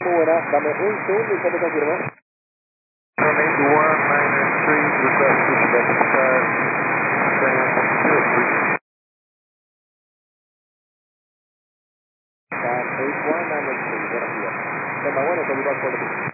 Muy buena, dame un segundo y ya te confirmo. Running 193, request pushback start, One, 193, buenos días. Tema bueno, te digo